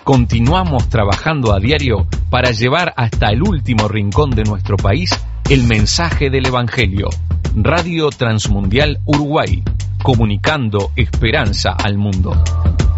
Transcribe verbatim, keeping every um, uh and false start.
Continuamos trabajando a diario para llevar hasta el último rincón de nuestro país el mensaje del Evangelio. Radio Transmundial Uruguay, comunicando esperanza al mundo.